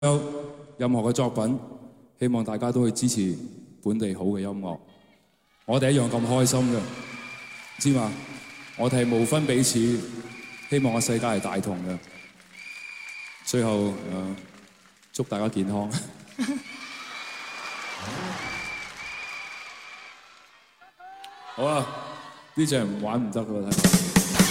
有任何嘅作品，希望大家都去支持本地好嘅音樂。我哋一樣咁開心嘅，知嘛？我哋係無分彼此，希望個世界係大同嘅。最後祝大家健康。好啦，呢隻唔玩唔得㗎啦。